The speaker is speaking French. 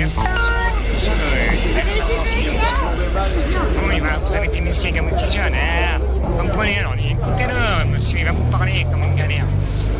merci monsieur. C'est très gentil, monsieur. Oui, voilà, vous avez été monsieur multijeune, hein. Comprenez, alors écoutez-le, monsieur, il va vous parler comme une galère.